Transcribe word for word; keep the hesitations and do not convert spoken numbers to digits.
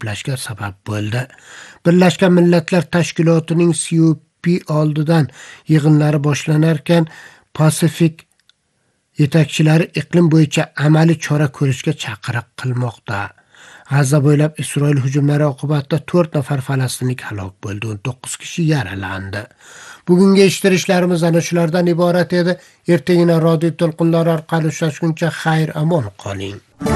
to'plashga sabab bo'ldi. Birlashgan Millatlar Tashkilotining C O P oldidan yig'inlari boshlanarkan, Pasifik yetakchilari iqlim bo'yicha amaliy chora ko'rishga chaqiriq qilmoqda. G'azza bo'ylab Isroil hujumlari oqibatida to'rt nafar falastinlik halok bo'ldi, o'n to'qqiz kishi yaralandi. Bugungi eshittirishlarimiz ana shulardan iborat edi. Ertagina radio to'lqinlari orqali uchrashguncha xayr amon qoling.